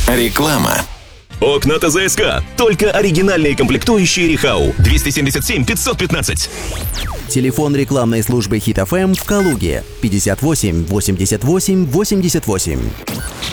Реклама. Окна ТЗСК. Только оригинальные комплектующие Рихау. 277 515. Телефон рекламной службы Хит FM в Калуге 58 88 88.